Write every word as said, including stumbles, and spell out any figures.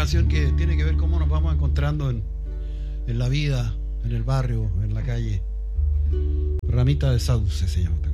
canción que tiene que ver cómo nos vamos encontrando en, en la vida, en el barrio, en la calle. Ramita de Sauce se llama.